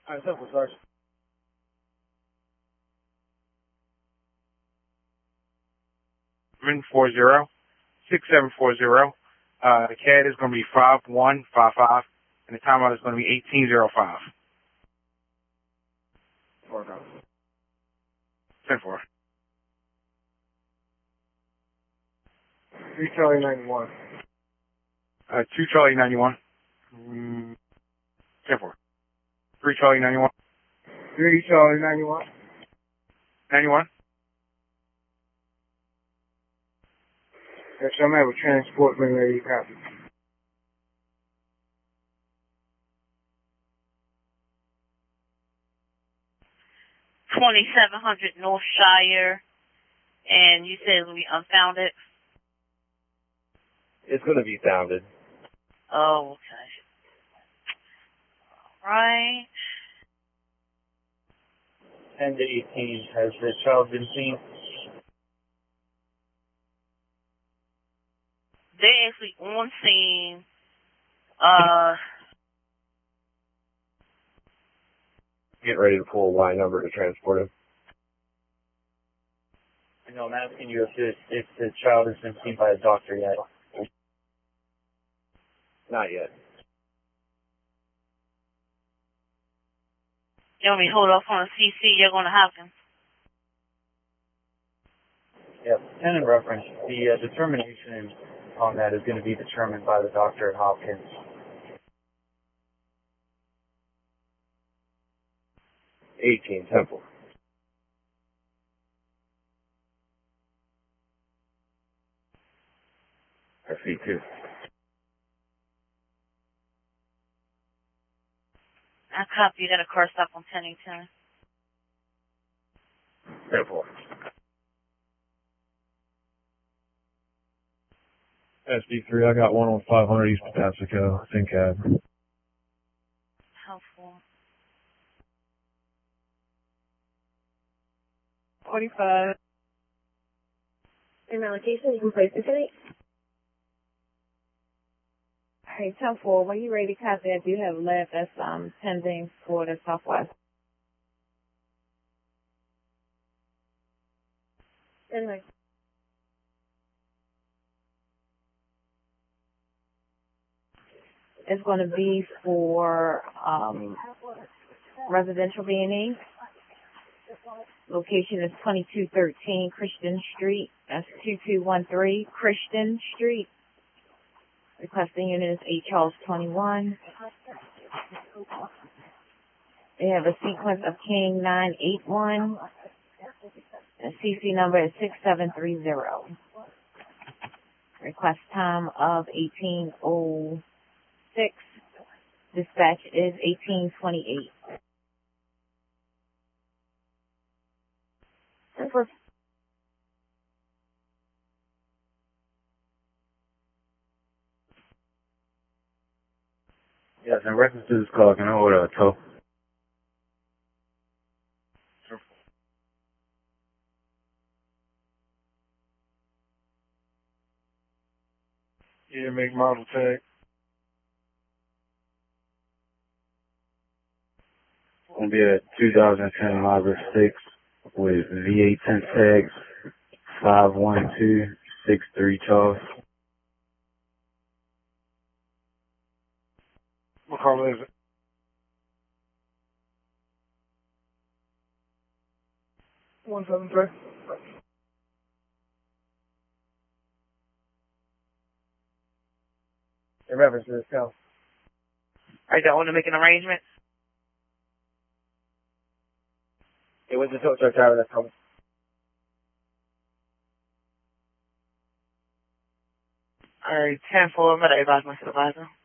Alright, simple, Sarge. Ring 40-6740. The CAD is going to be 5155, and the timeout is going to be 1805. 4 go. 10-4. 3 Charlie 91. 2 Charlie 91. 10-4. 3 Charlie 91. 3 Charlie 91. 91. Yes, I'm at a transport when ready to copy. $2,700 North Shire, and you said it'll be unfounded? It's going to be founded. Oh, okay. All right. 10 to 18, has the child been seen? They're actually on scene. Get ready to pull a Y number to transport him. No, I'm asking you if the child has been seen by a doctor yet. Not yet. You want me to hold off on a CC? You're going to Hopkins. Yeah, Lieutenant reference, the determination on that is going to be determined by the doctor at Hopkins. 18, Temple. FE2. I copy. You got a car stop on 10-10. 10-4. SD3, I got one on 500 East Patapsco, ThinCab. Helpful. 45. In my location, you can place the tonight. Alright, 10-4, when you're ready to copy, I do have left. That's pending for the Southwest. Anyway. It's going to be for residential B&E. Location is 2213 Christian Street. That's 2213 Christian Street. Requesting unit is 8 Charles 21. They have a sequence of King 981. The CC number is 6730. Request time of 18:06. Dispatch is 18:28. Yes, in reference to this call, can I order a tow? Yeah, make model tag. Gonna be a 2010 Mazda 6 with V8 tent tags, 51263 Charles. What color is it? $173. In reference to this call. Alright, y'all want to make an arrangement? It was the tow truck driver that's coming. Alright, 10-4. I'm going to advise my supervisor.